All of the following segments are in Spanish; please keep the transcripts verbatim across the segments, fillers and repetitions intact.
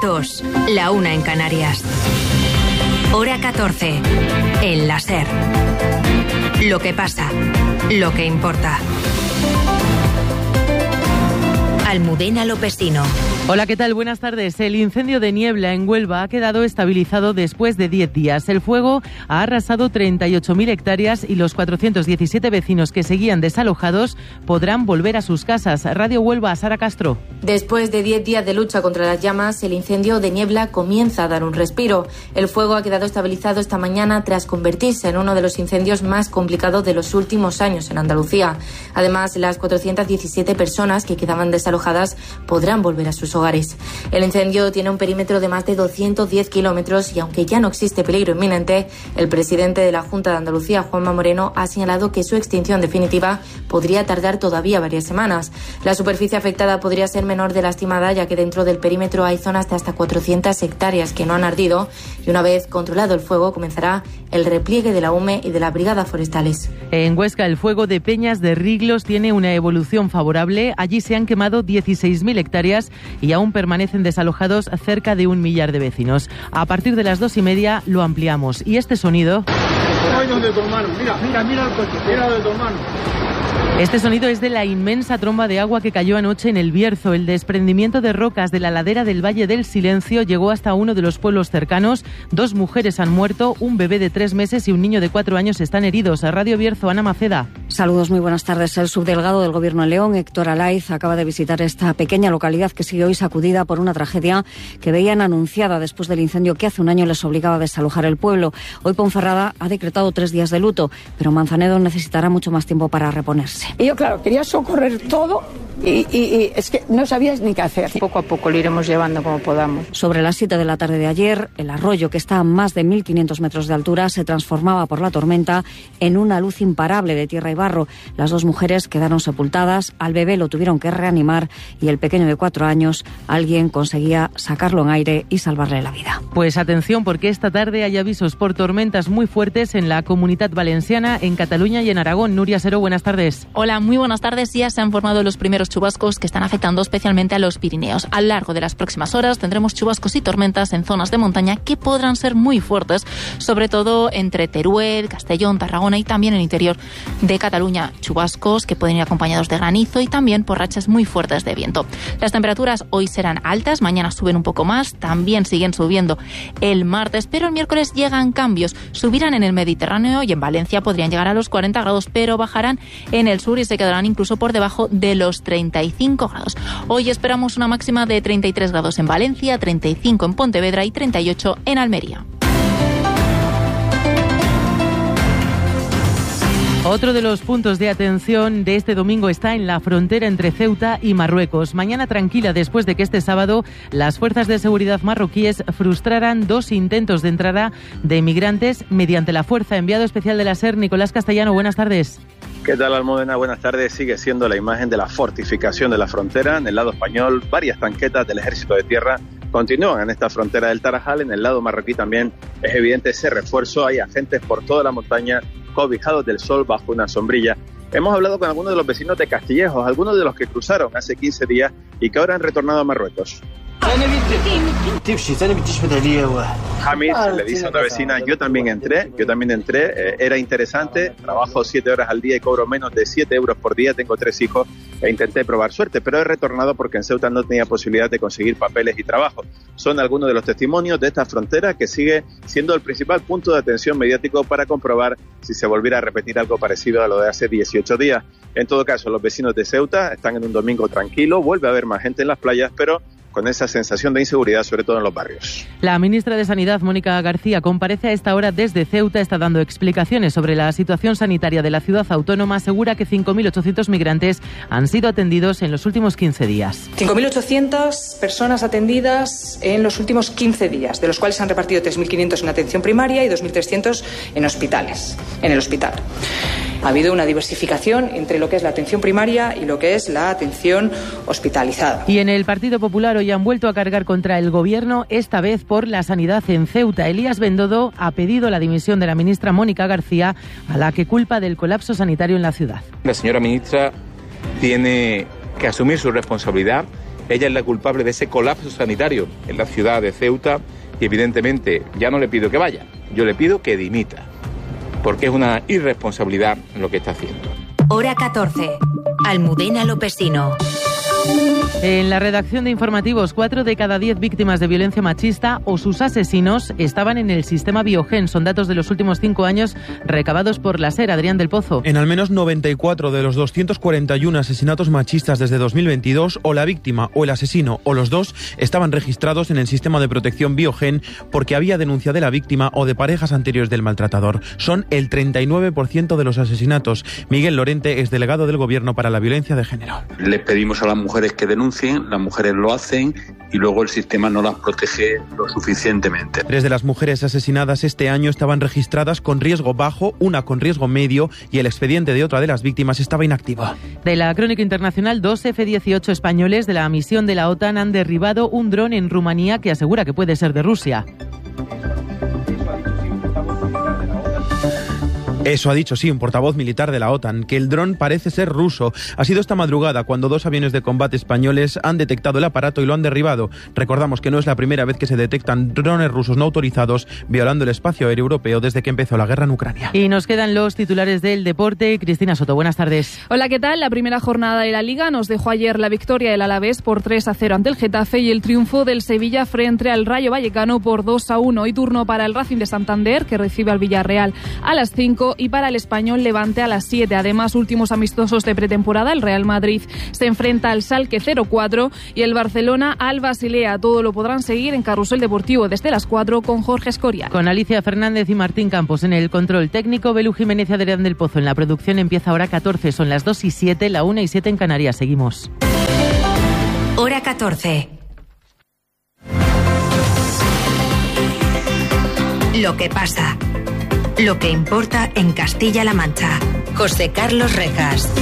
dos, la una en Canarias. Hora catorce, en la SER. Lo que pasa, lo que importa. Almudena Lopesino. Hola, ¿qué tal? Buenas tardes. El incendio de Niebla en Huelva ha quedado estabilizado después de diez días. El fuego ha arrasado treinta y ocho mil hectáreas y los cuatrocientos diecisiete vecinos que seguían desalojados podrán volver a sus casas. Radio Huelva, Sara Castro. Después de diez días de lucha contra las llamas, el incendio de Niebla comienza a dar un respiro. El fuego ha quedado estabilizado esta mañana tras convertirse en uno de los incendios más complicados de los últimos años en Andalucía. Además, las cuatrocientas diecisiete personas que quedaban desalojadas podrán volver a sus hogares. El incendio tiene un perímetro de más de doscientos diez kilómetros y aunque ya no existe peligro inminente, el presidente de la Junta de Andalucía, Juanma Moreno, ha señalado que su extinción definitiva podría tardar todavía varias semanas. La superficie afectada podría ser menor de la estimada, ya que dentro del perímetro hay zonas de hasta cuatrocientas hectáreas que no han ardido y una vez controlado el fuego comenzará el repliegue de la U M E y de las brigadas forestales. En Huesca, el fuego de Peñas de Riglos tiene una evolución favorable. Allí se han quemado dieciséis mil hectáreas y aún permanecen desalojados cerca de un millar de vecinos. A partir de las dos y media lo ampliamos. Y este sonido... de tu hermano. Mira, mira, mira el coche. Mira de tu hermano. Este sonido es de la inmensa tromba de agua que cayó anoche en el Bierzo. El desprendimiento de rocas de la ladera del Valle del Silencio llegó hasta uno de los pueblos cercanos. Dos mujeres han muerto, un bebé de tres meses y un niño de cuatro años están heridos. A Radio Bierzo, Ana Maceda. Saludos, muy buenas tardes. El subdelegado del Gobierno de León, Héctor Alaiz, acaba de visitar esta pequeña localidad que sigue hoy sacudida por una tragedia que veían anunciada después del incendio que hace un año les obligaba a desalojar el pueblo. Hoy Ponferrada ha decretado tres días de luto, pero Manzanedo necesitará mucho más tiempo para reponerse. Y yo, claro, quería socorrer todo y, y, y es que no sabías ni qué hacer. Poco a poco lo iremos llevando como podamos. Sobre las siete de la tarde de ayer, el arroyo, que está a más de mil quinientos metros de altura, se transformaba por la tormenta en una luz imparable de tierra y barro. Las dos mujeres quedaron sepultadas, al bebé lo tuvieron que reanimar y el pequeño de cuatro años, alguien conseguía sacarlo en aire y salvarle la vida. Pues atención, porque esta tarde hay avisos por tormentas muy fuertes en la Comunidad Valenciana, en Cataluña y en Aragón. Nuria Seró, buenas tardes. Hola, muy buenas tardes. Ya se han formado los primeros chubascos que están afectando especialmente a los Pirineos. A lo largo de las próximas horas tendremos chubascos y tormentas en zonas de montaña que podrán ser muy fuertes, sobre todo entre Teruel, Castellón, Tarragona y también en el interior de Cataluña. Chubascos que pueden ir acompañados de granizo y también por rachas muy fuertes de viento. Las temperaturas hoy serán altas, mañana suben un poco más, también siguen subiendo el martes, pero el miércoles llegan cambios. Subirán en el Mediterráneo y en Valencia podrían llegar a los cuarenta grados, pero bajarán en el sur y se quedarán incluso por debajo de los treinta y cinco grados. Hoy esperamos una máxima de treinta y tres grados en Valencia, treinta y cinco en Pontevedra y treinta y ocho en Almería. Otro de los puntos de atención de este domingo está en la frontera entre Ceuta y Marruecos. Mañana tranquila después de que este sábado las fuerzas de seguridad marroquíes frustraran dos intentos de entrada de migrantes mediante la fuerza. Enviado especial de la SER, Nicolás Castellano, buenas tardes. ¿Qué tal, Almudena? Buenas tardes. Sigue siendo la imagen de la fortificación de la frontera. En el lado español, varias tanquetas del Ejército de Tierra continúan en esta frontera del Tarajal. En el lado marroquí también es evidente ese refuerzo. Hay agentes por toda la montaña cobijados del sol bajo una sombrilla. Hemos hablado con algunos de los vecinos de Castillejos, algunos de los que cruzaron hace quince días y que ahora han retornado a Marruecos. Jamis le dice a una vecina, yo también entré, yo también entré, eh, era interesante, trabajo siete horas al día y cobro menos de siete euros por día, tengo tres hijos e intenté probar suerte, pero he retornado porque en Ceuta no tenía posibilidad de conseguir papeles y trabajo. Son algunos de los testimonios de esta frontera que sigue siendo el principal punto de atención mediático para comprobar si se volviera a repetir algo parecido a lo de hace dieciocho días. En todo caso, los vecinos de Ceuta están en un domingo tranquilo, vuelve a haber más gente en las playas, pero con esa sensación de inseguridad, sobre todo en los barrios. La ministra de Sanidad, Mónica García, comparece a esta hora desde Ceuta, está dando explicaciones sobre la situación sanitaria de la ciudad autónoma, asegura que cinco mil ochocientos migrantes han sido atendidos en los últimos quince días. cinco mil ochocientas personas atendidas en los últimos quince días, de los cuales se han repartido tres mil quinientos en atención primaria y dos mil trescientos en hospitales, en el hospital. Ha habido una diversificación entre lo que es la atención primaria y lo que es la atención hospitalizada. Y en el Partido Popular hoy han vuelto a cargar contra el Gobierno, esta vez por la sanidad en Ceuta. Elías Bendodo ha pedido la dimisión de la ministra Mónica García, a la que culpa del colapso sanitario en la ciudad. La señora ministra tiene que asumir su responsabilidad Ella es la culpable de ese colapso sanitario en la ciudad de Ceuta y evidentemente ya no le pido que vaya, yo le pido que dimita, porque es una irresponsabilidad lo que está haciendo. Hora catorce. Almudena Lopesino. En la redacción de informativos, cuatro de cada diez víctimas de violencia machista o sus asesinos estaban en el sistema Biogen. Son datos de los últimos cinco años recabados por la SER. Adrián del Pozo. En al menos noventa y cuatro de los doscientos cuarenta y uno asesinatos machistas desde dos mil veintidós, o la víctima o el asesino o los dos estaban registrados en el sistema de protección Biogen porque había denuncia de la víctima o de parejas anteriores del maltratador. Son el treinta y nueve por ciento de los asesinatos. Miguel Lorente es delegado del Gobierno para la Violencia de Género. Les pedimos a las mujeres que denuncien, las mujeres lo hacen y luego el sistema no las protege lo suficientemente. Tres de las mujeres asesinadas este año estaban registradas con riesgo bajo, una con riesgo medio y el expediente de otra de las víctimas estaba inactivo. De la crónica internacional, dos efe dieciocho españoles de la misión de la OTAN han derribado un dron en Rumanía que asegura que puede ser de Rusia. Eso ha dicho, sí, un portavoz militar de la OTAN, que el dron parece ser ruso. Ha sido esta madrugada cuando dos aviones de combate españoles han detectado el aparato y lo han derribado. Recordamos que no es la primera vez que se detectan drones rusos no autorizados violando el espacio aéreo europeo desde que empezó la guerra en Ucrania. Y nos quedan los titulares del deporte. Cristina Soto, buenas tardes. Hola, ¿qué tal? La primera jornada de la Liga nos dejó ayer la victoria del Alavés por tres a cero ante el Getafe y el triunfo del Sevilla frente al Rayo Vallecano por dos a uno. Y turno para el Racing de Santander, que recibe al Villarreal a las cinco, y para el Español Levante a las siete. Además, últimos amistosos de pretemporada, el Real Madrid se enfrenta al Schalke cero cuatro y el Barcelona al Basilea. Todo lo podrán seguir en Carrusel Deportivo desde las cuatro con Jorge Escoria. Con Alicia Fernández y Martín Campos en el control técnico, Belu Jiménez y Adrián del Pozo en la producción. Empieza Hora catorce, son las dos y siete, la una y siete en Canarias. Seguimos. Hora catorce. Lo que pasa. Lo que importa en Castilla-La Mancha. José Carlos Rejas.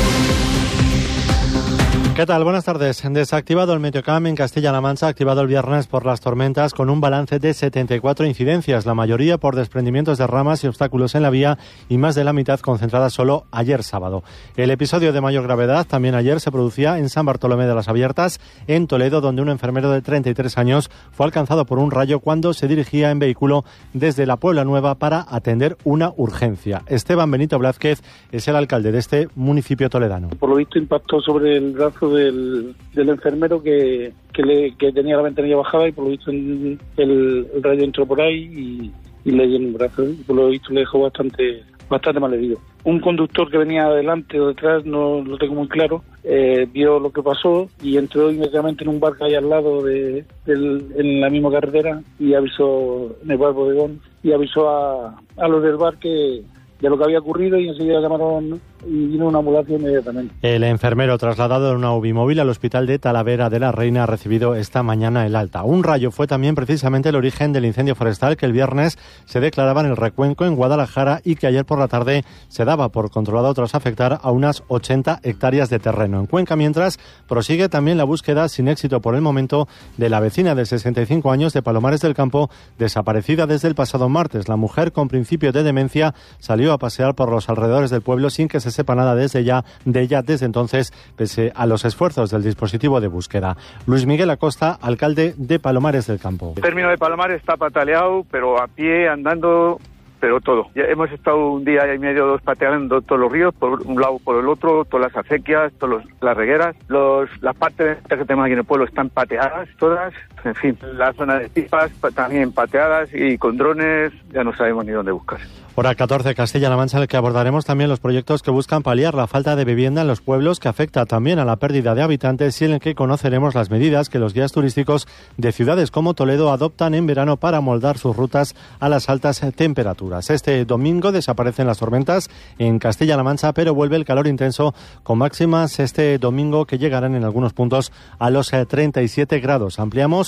¿Qué tal? Buenas tardes. Desactivado el Meteocam en Castilla-La Mancha, activado el viernes por las tormentas, con un balance de setenta y cuatro incidencias, la mayoría por desprendimientos de ramas y obstáculos en la vía y más de la mitad concentrada solo ayer sábado. El episodio de mayor gravedad también ayer se producía en San Bartolomé de las Abiertas, en Toledo, donde un enfermero de treinta y tres años fue alcanzado por un rayo cuando se dirigía en vehículo desde la Puebla Nueva para atender una urgencia. Esteban Benito Blázquez es el alcalde de este municipio toledano. Por lo visto impactó sobre el brazo Del, del enfermero que, que, le, que tenía la ventanilla bajada y por lo visto el, el, el rayo entró por ahí y, y le dio en el brazo y por lo visto le dejó bastante bastante mal herido. Un conductor que venía adelante o detrás, no lo tengo muy claro, eh, vio lo que pasó y entró inmediatamente en un bar que hay al lado de, del, en la misma carretera y avisó en el bar Bodegón y avisó a, a los del bar que de lo que había ocurrido y enseguida llamaron y vino una ambulancia inmediatamente. El enfermero trasladado en una U B I móvil al hospital de Talavera de la Reina ha recibido esta mañana el alta. Un rayo fue también precisamente el origen del incendio forestal que el viernes se declaraba en el Recuenco, en Guadalajara, y que ayer por la tarde se daba por controlado tras afectar a unas ochenta hectáreas de terreno. En Cuenca, mientras, prosigue también la búsqueda, sin éxito por el momento, de la vecina de sesenta y cinco años de Palomares del Campo, desaparecida desde el pasado martes. La mujer, con principio de demencia, salió a pasear por los alrededores del pueblo sin que se sepa nada desde ya, de ella desde entonces, pese a los esfuerzos del dispositivo de búsqueda. Luis Miguel Acosta, alcalde de Palomares del Campo. El término de Palomares está pataleado, pero a pie, andando, pero todo. Ya hemos estado un día y medio, dos, pateando todos los ríos, por un lado por el otro, todas las acequias, todas las regueras. Los, las partes que tenemos aquí en el pueblo están pateadas, todas. En fin, la zona de pipas también pateadas y con drones ya no sabemos ni dónde buscar. Hora catorce, Castilla-La Mancha, en el que abordaremos también los proyectos que buscan paliar la falta de vivienda en los pueblos, que afecta también a la pérdida de habitantes, y en el que conoceremos las medidas que los guías turísticos de ciudades como Toledo adoptan en verano para moldar sus rutas a las altas temperaturas. Este domingo desaparecen las tormentas en Castilla-La Mancha, pero vuelve el calor intenso, con máximas este domingo que llegarán en algunos puntos a los treinta y siete grados. Ampliamos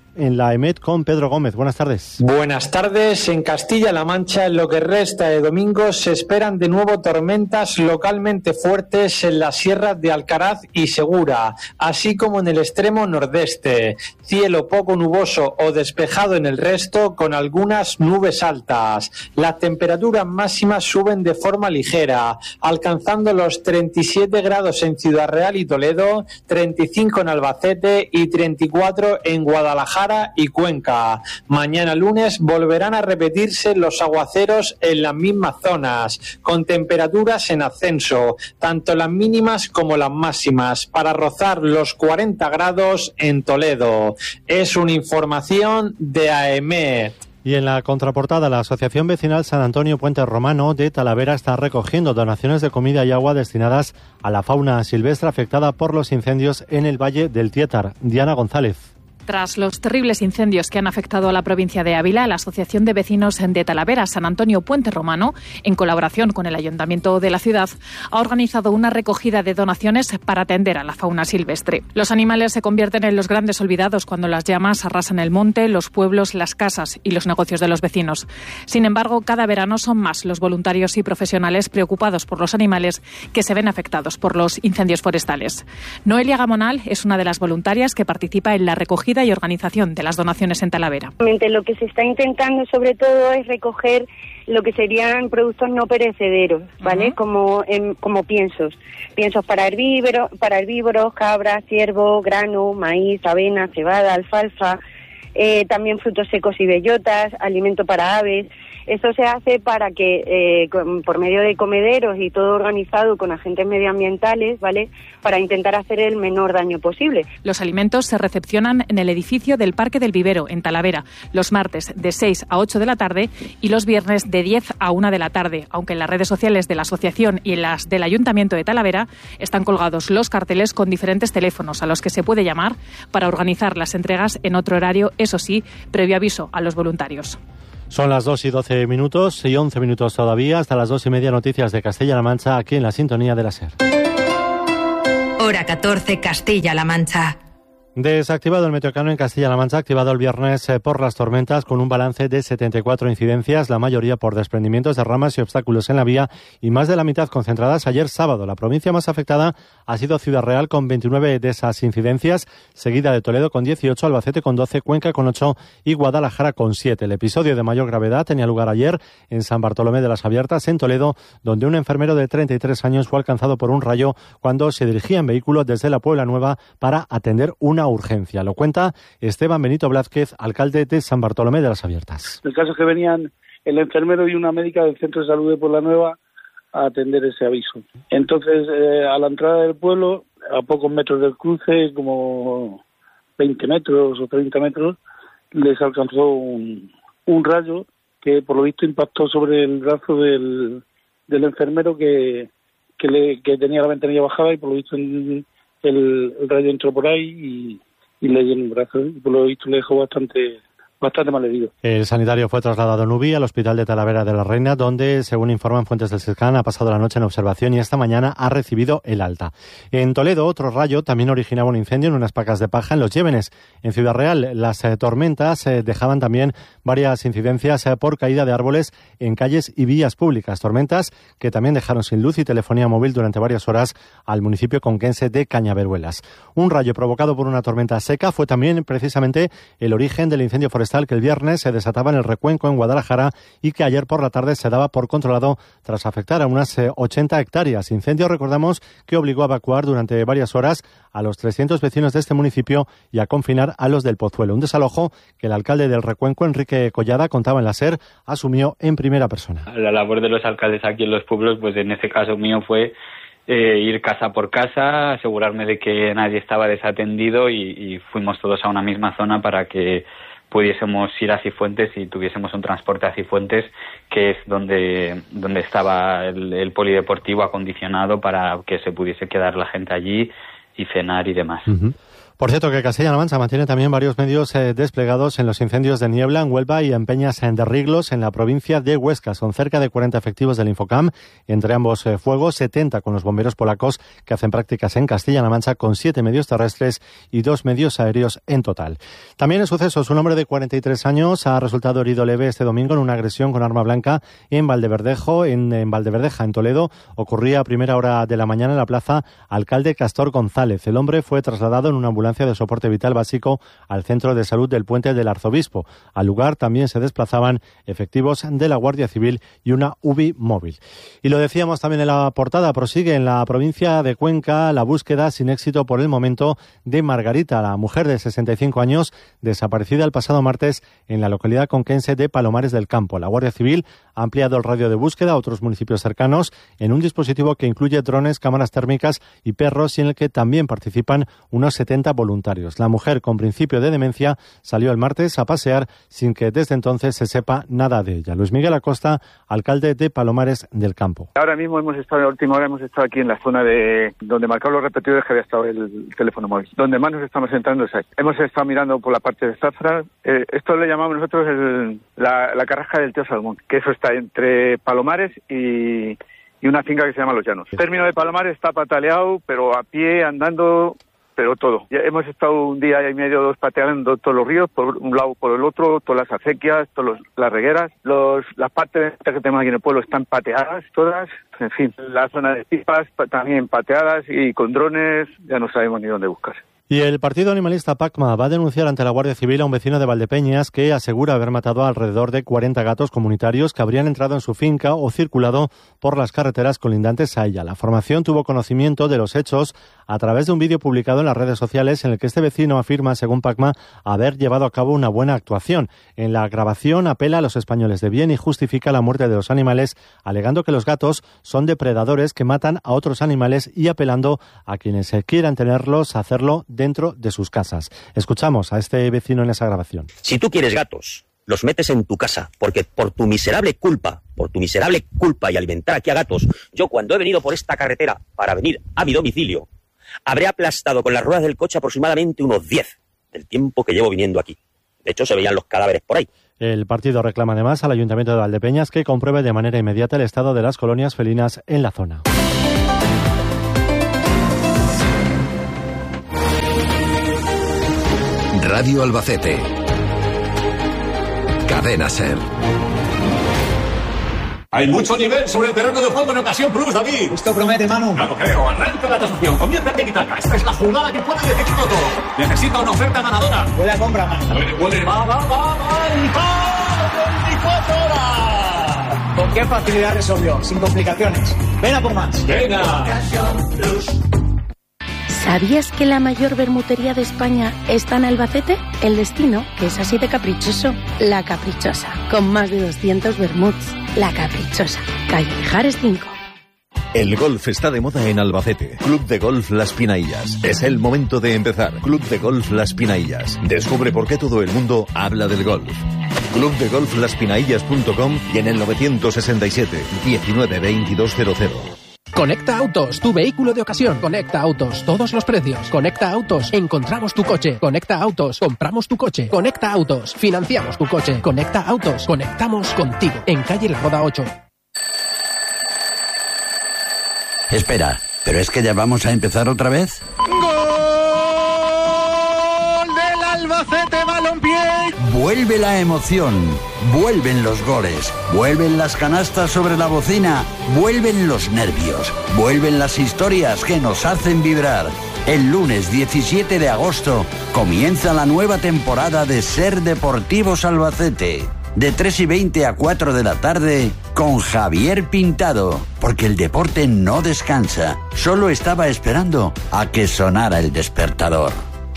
en la E M E T con Pedro Gómez. Buenas tardes. Buenas tardes. En Castilla-La Mancha, en lo que resta de domingo, se esperan de nuevo tormentas localmente fuertes en las sierras de Alcaraz y Segura, así como en el extremo nordeste. Cielo poco nuboso o despejado en el resto, con algunas nubes altas. Las temperaturas máximas suben de forma ligera, alcanzando los treinta y siete grados en Ciudad Real y Toledo, treinta y cinco en Albacete y treinta y cuatro en Guadalajara y Cuenca. Mañana lunes volverán a repetirse los aguaceros en las mismas zonas, con temperaturas en ascenso, tanto las mínimas como las máximas, para rozar los cuarenta grados en Toledo. Es una información de A E M E. Y en la contraportada, la Asociación Vecinal San Antonio Puente Romano de Talavera está recogiendo donaciones de comida y agua destinadas a la fauna silvestre afectada por los incendios en el Valle del Tietar. Diana González. Tras los terribles incendios que han afectado a la provincia de Ávila, la Asociación de Vecinos de Talavera, San Antonio Puente Romano, en colaboración con el Ayuntamiento de la ciudad, ha organizado una recogida de donaciones para atender a la fauna silvestre. Los animales se convierten en los grandes olvidados cuando las llamas arrasan el monte, los pueblos, las casas y los negocios de los vecinos. Sin embargo, cada verano son más los voluntarios y profesionales preocupados por los animales que se ven afectados por los incendios forestales. Noelia Gamonal es una de las voluntarias que participa en la recogida y organización de las donaciones en Talavera. Lo que se está intentando sobre todo es recoger lo que serían productos no perecederos, ¿vale? Uh-huh. Como en, como piensos, piensos para herbívoros, para herbívoros, cabras, ciervo, grano, maíz, avena, cebada, alfalfa, eh, también frutos secos y bellotas, alimento para aves. Esto se hace para que, eh, con, por medio de comederos y todo organizado con agentes medioambientales, ¿vale?, para intentar hacer el menor daño posible. Los alimentos se recepcionan en el edificio del Parque del Vivero, en Talavera, los martes de seis a ocho de la tarde y los viernes de diez a una de la tarde, aunque en las redes sociales de la asociación y en las del Ayuntamiento de Talavera están colgados los carteles con diferentes teléfonos a los que se puede llamar para organizar las entregas en otro horario, eso sí, previo aviso a los voluntarios. Son las dos y doce minutos y once minutos todavía, hasta las dos y media noticias de Castilla-La Mancha, aquí en la sintonía de la SER. Hora catorce, Castilla-La Mancha. Desactivado el meteocano en Castilla-La Mancha, activado el viernes eh, por las tormentas, con un balance de setenta y cuatro incidencias, la mayoría por desprendimientos de ramas y obstáculos en la vía, y más de la mitad concentradas ayer sábado. La provincia más afectada ha sido Ciudad Real, con veintinueve de esas incidencias, seguida de Toledo con dieciocho, Albacete con doce, Cuenca con ocho y Guadalajara con siete. El episodio de mayor gravedad tenía lugar ayer en San Bartolomé de las Abiertas, en Toledo, donde un enfermero de treinta y tres años fue alcanzado por un rayo cuando se dirigía en vehículo desde la Puebla Nueva para atender una urgencia. Lo cuenta Esteban Benito Blázquez, alcalde de San Bartolomé de las Abiertas. El caso es que venían el enfermero y una médica del Centro de Salud de Puebla Nueva a atender ese aviso. Entonces, eh, a la entrada del pueblo, a pocos metros del cruce, como veinte metros o treinta metros, les alcanzó un, un rayo que por lo visto impactó sobre el brazo del, del enfermero que, que, le, que tenía la ventanilla bajada, y por lo visto el, el rayo entró por ahí y y le dio en el brazo, y por lo visto le dejó bastante bastante mal herido. El sanitario fue trasladado a Nubí, al Hospital de Talavera de la Reina, donde, según informan fuentes del SESCAN, ha pasado la noche en observación y esta mañana ha recibido el alta. En Toledo, otro rayo también originaba un incendio en unas pacas de paja en Los Llévenes. En Ciudad Real, las eh, tormentas eh, dejaban también varias incidencias eh, por caída de árboles en calles y vías públicas. Tormentas que también dejaron sin luz y telefonía móvil durante varias horas al municipio conquense de Cañaveruelas. Un rayo provocado por una tormenta seca fue también precisamente el origen del incendio forestal que el viernes se desataba en el Recuenco, en Guadalajara, y que ayer por la tarde se daba por controlado tras afectar a unas ochenta hectáreas. Incendio, recordamos, que obligó a evacuar durante varias horas a los trescientos vecinos de este municipio y a confinar a los del Pozuelo. Un desalojo que el alcalde del Recuenco, Enrique Collada, contaba en la SER, asumió en primera persona. La labor de los alcaldes aquí en los pueblos, pues en este caso mío fue Eh, ir casa por casa, asegurarme de que nadie estaba desatendido, y, y fuimos todos a una misma zona para que pudiésemos ir a Cifuentes y tuviésemos un transporte a Cifuentes, que es donde, donde estaba el, el polideportivo acondicionado para que se pudiese quedar la gente allí y cenar y demás. Uh-huh. Por cierto, que Castilla-La Mancha mantiene también varios medios eh, desplegados en los incendios de Niebla, en Huelva y en Peñas de Riglos, en la provincia de Huesca. Son cerca de cuarenta efectivos del Infocam entre ambos eh, fuegos, setenta con los bomberos polacos que hacen prácticas en Castilla-La Mancha, con siete medios terrestres y dos medios aéreos en total. También en sucesos, un hombre de cuarenta y tres años ha resultado herido leve este domingo en una agresión con arma blanca en Valdeverdejo, en, en Valdeverdeja, en Toledo. Ocurría a primera hora de la mañana en la plaza Alcalde Castor González. El hombre fue trasladado en una ambulancia de soporte vital básico al centro de salud del Puente del Arzobispo. Al lugar también se desplazaban efectivos de la Guardia Civil y una U B I móvil. Y lo decíamos también en la portada, prosigue en la provincia de Cuenca la búsqueda sin éxito por el momento de Margarita, la mujer de sesenta y cinco años desaparecida el pasado martes en la localidad conquense de Palomares del Campo. La Guardia Civil ha ampliado el radio de búsqueda a otros municipios cercanos en un dispositivo que incluye drones, cámaras térmicas y perros, y en el que también participan unos setenta voluntarios. La mujer, con principio de demencia, salió el martes a pasear sin que desde entonces se sepa nada de ella. Luis Miguel Acosta, alcalde de Palomares del Campo. Ahora mismo hemos estado, en la última hora hemos estado aquí en la zona de donde marcaron los repetidores que había estado el teléfono móvil. Donde más nos estamos entrando es ahí. Hemos estado mirando por la parte de Zafra. Eh, esto le llamamos nosotros el, la, la Carraja del Tío Salmón, que eso está entre Palomares y... y una finca que se llama Los Llanos. El término de Palomares está pataleado, pero a pie, andando, pero todo. Ya hemos estado un día y medio, dos, pateando todos los ríos, por un lado, por el otro, todas las acequias, todas las regueras. Los, las partes que tenemos aquí en el pueblo están pateadas, todas. En fin, la zona de pipas también pateadas, y con drones ya no sabemos ni dónde buscar. Y el partido animalista PACMA va a denunciar ante la Guardia Civil a un vecino de Valdepeñas que asegura haber matado a alrededor de cuarenta gatos comunitarios que habrían entrado en su finca o circulado por las carreteras colindantes a ella. La formación tuvo conocimiento de los hechos a través de un vídeo publicado en las redes sociales en el que este vecino afirma, según PACMA, haber llevado a cabo una buena actuación. En la grabación apela a los españoles de bien y justifica la muerte de los animales, alegando que los gatos son depredadores que matan a otros animales y apelando a quienes quieran tenerlos a hacerlo dentro de sus casas. Escuchamos a este vecino en esa grabación. Si tú quieres gatos, los metes en tu casa, porque por tu miserable culpa, por tu miserable culpa y alimentar aquí a gatos, yo cuando he venido por esta carretera para venir a mi domicilio, habré aplastado con las ruedas del coche aproximadamente unos diez del tiempo que llevo viniendo aquí. De hecho, se veían los cadáveres por ahí. El partido reclama además al Ayuntamiento de Valdepeñas que compruebe de manera inmediata el estado de las colonias felinas en la zona. Radio Albacete. Cadena Ser. Hay mucho nivel sobre el terreno de juego en Ocasión Plus, David. Esto promete, Manu. Claro, creo. Arranca la tasación. Comienza a quitarla. Esta es la jugada que puede decirlo todo. Necesita una oferta ganadora. Puede a compra, Manu. Puede, puede. Va, va, va, va. Y va. veinticuatro horas. ¿Con qué facilidad resolvió? Sin complicaciones. Ven a por más. Venga. Ocasión Plus. ¿Sabías que la mayor bermutería de España está en Albacete? El destino, que es así de caprichoso. La Caprichosa, con más de doscientos bermuts. La Caprichosa, calle Mijares cinco. El golf está de moda en Albacete. Club de Golf Las Pinaillas. Es el momento de empezar. Club de Golf Las Pinaillas. Descubre por qué todo el mundo habla del golf. club de golf las pinaillas punto com y en el novecientos sesenta y siete, diecinueve, veintidós cero cero. Conecta Autos, tu vehículo de ocasión. Conecta Autos, todos los precios. Conecta Autos, encontramos tu coche. Conecta Autos, compramos tu coche. Conecta Autos, financiamos tu coche. Conecta Autos, conectamos contigo. En calle La Roda ocho. Espera, ¿pero es que ya vamos a empezar otra vez? ¡Gol del Albacete Balompié! Vuelve la emoción, vuelven los goles, vuelven las canastas sobre la bocina, vuelven los nervios, vuelven las historias que nos hacen vibrar. El lunes diecisiete de agosto comienza la nueva temporada de Ser Deportivos Albacete. De tres y veinte a cuatro de la tarde con Javier Pintado, porque el deporte no descansa, solo estaba esperando a que sonara el despertador.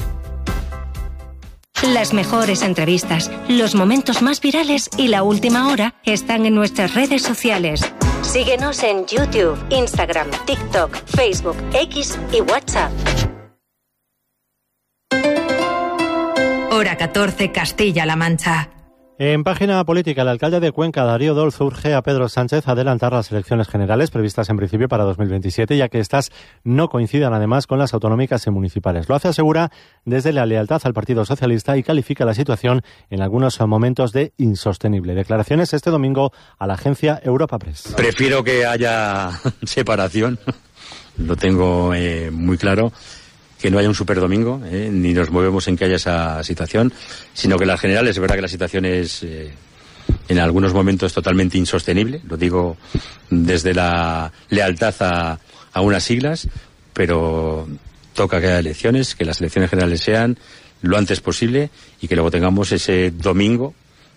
Las mejores entrevistas, los momentos más virales y la última hora están en nuestras redes sociales. Síguenos en YouTube, Instagram, TikTok, Facebook, X y WhatsApp. Hora catorce, Castilla-La Mancha. En página política, el alcalde de Cuenca, Darío Dolz, urge a Pedro Sánchez a adelantar las elecciones generales previstas en principio para dos mil veintisiete, ya que estas no coincidan además con las autonómicas y municipales. Lo hace, asegura, desde la lealtad al Partido Socialista y califica la situación en algunos momentos de insostenible. Declaraciones este domingo a la agencia Europa Press. Prefiero que haya separación, lo tengo eh, muy claro. Que no haya un superdomingo, eh, ni nos movemos en que haya esa situación, sino que las generales, es verdad que la situación es eh, en algunos momentos totalmente insostenible, lo digo desde la lealtad a, a unas siglas, pero toca que haya elecciones, que las elecciones generales sean lo antes posible y que luego tengamos ese domingo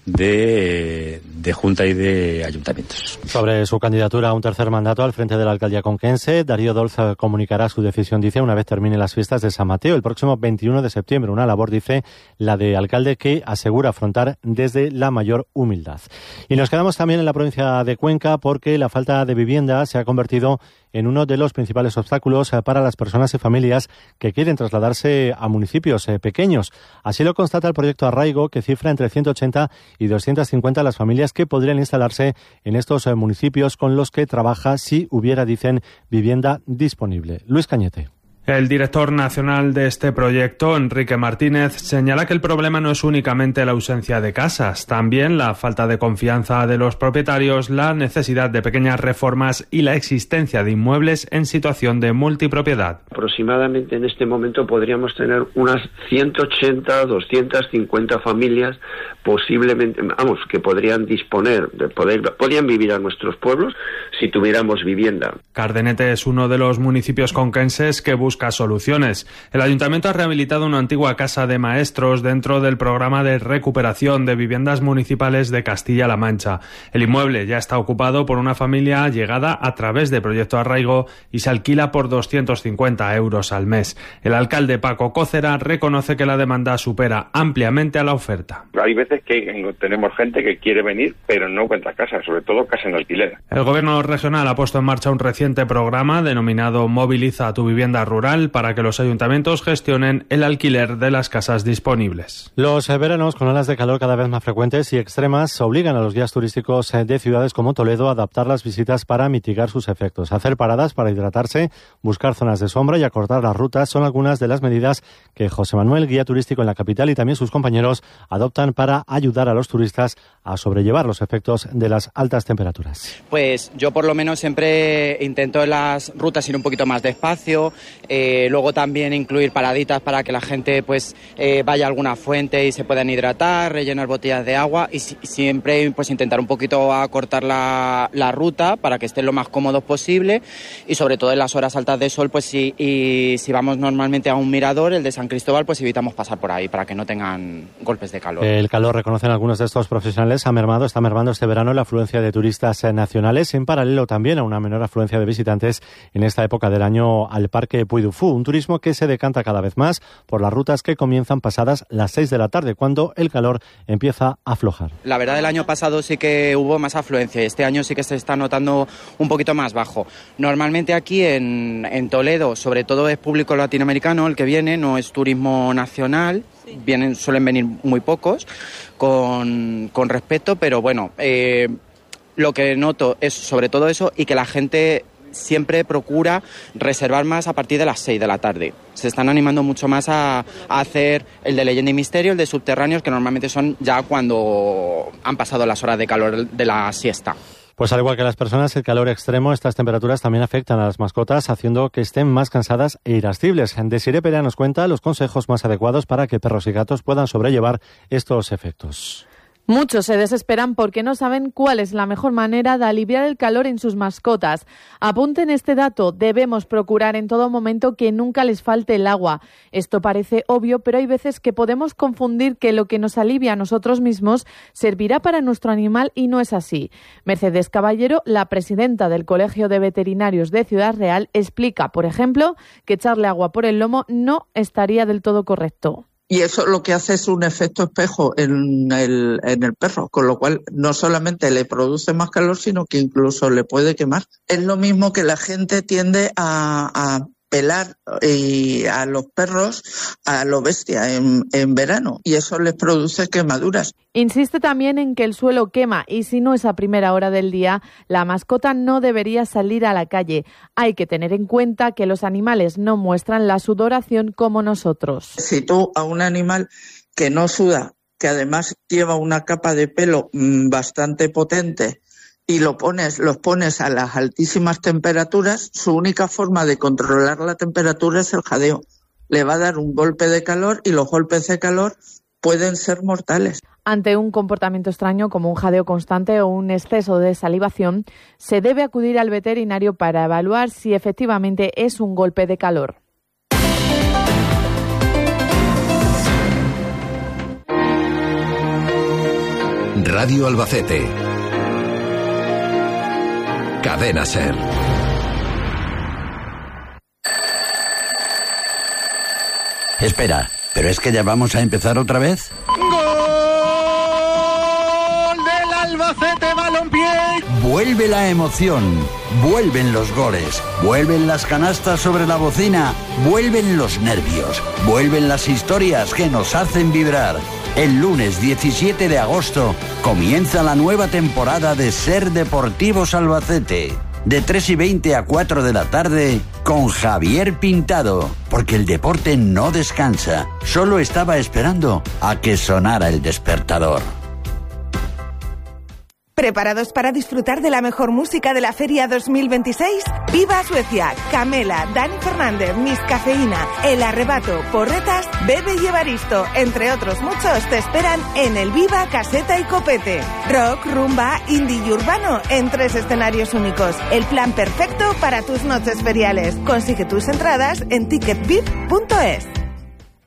de, de Junta y de Ayuntamientos. Sobre su candidatura a un tercer mandato al frente de la alcaldía conquense, Darío Dolz comunicará su decisión, dice, una vez termine las fiestas de San Mateo, el próximo veintiuno de septiembre. Una labor, dice, la de alcalde que asegura afrontar desde la mayor humildad. Y nos quedamos también en la provincia de Cuenca porque la falta de vivienda se ha convertido en uno de los principales obstáculos para las personas y familias que quieren trasladarse a municipios pequeños. Así lo constata el proyecto Arraigo, que cifra entre ciento ochenta y doscientas cincuenta las familias que podrían instalarse en estos municipios con los que trabaja si hubiera, dicen, vivienda disponible. Luis Cañete. El director nacional de este proyecto, Enrique Martínez, señala que el problema no es únicamente la ausencia de casas, también la falta de confianza de los propietarios, la necesidad de pequeñas reformas y la existencia de inmuebles en situación de multipropiedad. Aproximadamente en este momento podríamos tener unas ciento ochenta, doscientas cincuenta familias posiblemente, vamos, que podrían disponer, de poder, podrían vivir a nuestros pueblos si tuviéramos vivienda. Cardenete es uno de los municipios conquenses que busca busca soluciones. El ayuntamiento ha rehabilitado una antigua casa de maestros dentro del programa de recuperación de viviendas municipales de Castilla-La Mancha. El inmueble ya está ocupado por una familia llegada a través de Proyecto Arraigo y se alquila por doscientos cincuenta euros al mes. El alcalde Paco Cócera reconoce que la demanda supera ampliamente a la oferta. Hay veces que tenemos gente que quiere venir pero no encuentra casa, sobre todo casa en alquiler. El gobierno regional ha puesto en marcha un reciente programa denominado Moviliza tu vivienda rural para que los ayuntamientos gestionen el alquiler de las casas disponibles. Los veranos con olas de calor cada vez más frecuentes y extremas obligan a los guías turísticos de ciudades como Toledo a adaptar las visitas para mitigar sus efectos. Hacer paradas para hidratarse, buscar zonas de sombra y acortar las rutas son algunas de las medidas que José Manuel, guía turístico en la capital, y también sus compañeros adoptan para ayudar a los turistas a sobrellevar los efectos de las altas temperaturas. Pues yo por lo menos siempre intento en las rutas ir un poquito más despacio. Eh, luego también incluir paraditas para que la gente pues eh, vaya a alguna fuente y se puedan hidratar, rellenar botellas de agua y si, siempre pues intentar un poquito acortar la, la ruta para que estén lo más cómodos posible y sobre todo en las horas altas de sol pues si, y si vamos normalmente a un mirador, el de San Cristóbal, pues evitamos pasar por ahí para que no tengan golpes de calor. El calor, reconocen algunos de estos profesionales, ha mermado, está mermando este verano la afluencia de turistas nacionales, en paralelo también a una menor afluencia de visitantes en esta época del año al Parque Puy du Fou, un turismo que se decanta cada vez más por las rutas que comienzan pasadas las seis de la tarde, cuando el calor empieza a aflojar. La verdad, el año pasado sí que hubo más afluencia, este año sí que se está notando un poquito más bajo. Normalmente aquí en, en Toledo, sobre todo es público latinoamericano el que viene, no es turismo nacional. Vienen, suelen venir muy pocos, con, con respeto, pero bueno, eh, lo que noto es sobre todo eso y que la gente siempre procura reservar más a partir de las seis de la tarde. Se están animando mucho más a, a hacer el de Leyenda y Misterio, el de Subterráneos, que normalmente son ya cuando han pasado las horas de calor de la siesta. Pues al igual que las personas, el calor extremo, estas temperaturas también afectan a las mascotas, haciendo que estén más cansadas e irascibles. Desiree Perea nos cuenta los consejos más adecuados para que perros y gatos puedan sobrellevar estos efectos. Muchos se desesperan porque no saben cuál es la mejor manera de aliviar el calor en sus mascotas. Apunten este dato, debemos procurar en todo momento que nunca les falte el agua. Esto parece obvio, pero hay veces que podemos confundir que lo que nos alivia a nosotros mismos servirá para nuestro animal y no es así. Mercedes Caballero, la presidenta del Colegio de Veterinarios de Ciudad Real, explica, por ejemplo, que echarle agua por el lomo no estaría del todo correcto. Y eso lo que hace es un efecto espejo en el, en el perro, con lo cual no solamente le produce más calor, sino que incluso le puede quemar. Es lo mismo que la gente tiende a, a pelar y a los perros a lo bestia en, en verano, y eso les produce quemaduras. Insiste también en que el suelo quema y si no es a primera hora del día, la mascota no debería salir a la calle. Hay que tener en cuenta que los animales no muestran la sudoración como nosotros. Si tú a un animal que no suda, que además lleva una capa de pelo bastante potente, y lo pones, los pones a las altísimas temperaturas, su única forma de controlar la temperatura es el jadeo. Le va a dar un golpe de calor y los golpes de calor pueden ser mortales. Ante un comportamiento extraño como un jadeo constante o un exceso de salivación, se debe acudir al veterinario para evaluar si efectivamente es un golpe de calor. Radio Albacete. Cadena SER. Espera, ¿pero es que ya vamos a empezar otra vez? ¡Gol del Albacete Balompié! Vuelve la emoción, vuelven los goles, vuelven las canastas sobre la bocina, vuelven los nervios, vuelven las historias que nos hacen vibrar. El lunes diecisiete de agosto comienza la nueva temporada de SER Deportivos Albacete. De tres y veinte a cuatro de la tarde con Javier Pintado. Porque el deporte no descansa. Solo estaba esperando a que sonara el despertador. ¿Preparados para disfrutar de la mejor música de la Feria dos mil veintiséis? ¡Viva Suecia! Camela, Dani Fernández, Miss Cafeína, El Arrebato, Porretas, Bebe y Evaristo, entre otros muchos, te esperan en el Viva Caseta y Copete. Rock, rumba, indie y urbano en tres escenarios únicos. El plan perfecto para tus noches feriales. Consigue tus entradas en ticket vip punto es.